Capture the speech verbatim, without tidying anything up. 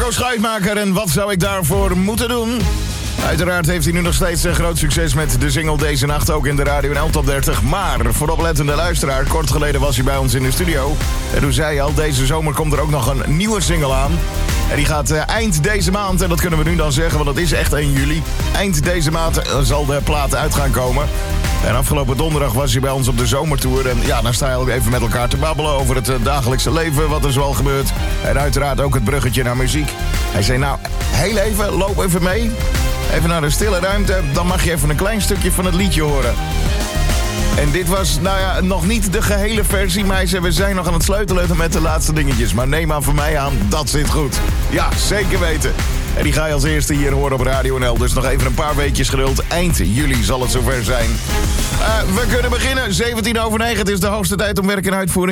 Marco Schuitmaker en wat zou ik daarvoor moeten doen? Uiteraard heeft hij nu nog steeds een groot succes met de single Deze Nacht, ook in de Radio N L Top dertig. Maar voor oplettende luisteraar, kort geleden was hij bij ons in de studio. En toen zei hij al, deze zomer komt er ook nog een nieuwe single aan. En die gaat uh, eind deze maand, en dat kunnen we nu dan zeggen, want het is echt één juli. Eind deze maand uh, zal de plaat uit gaan komen. En afgelopen donderdag was hij bij ons op de zomertour. En ja, dan sta je ook even met elkaar te babbelen over het uh, dagelijkse leven, wat er zoal gebeurt. En uiteraard ook het bruggetje naar muziek. Hij zei, nou, heel even, loop even mee. Even naar de stille ruimte, dan mag je even een klein stukje van het liedje horen. En dit was, nou ja, nog niet de gehele versie, maar hij zei, we zijn nog aan het sleutelen met de laatste dingetjes. Maar neem aan van mij aan, dat zit goed. Ja, zeker weten. En die ga je als eerste hier horen op Radio N L. Dus nog even een paar weekjes geduld. Eind juli zal het zover zijn. Uh, we kunnen beginnen. zeventien over negen. Het is de hoogste tijd om werk en uitvoering